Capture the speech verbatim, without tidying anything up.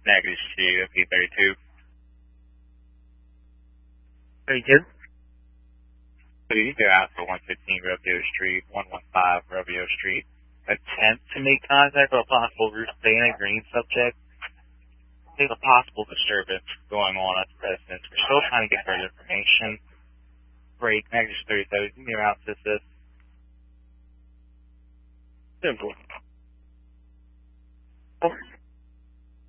Negative two, okay, thirty-two. thirty-two. So you go out to one fifteen Rodeo Street, one fifteen Rodeo Street. Attempt to make contact with a possible Ruth Dana Green subject. There's a possible disturbance going on at the residence. We're still trying to get further information. Break, negative thirty-seven, give me around to this. Simple.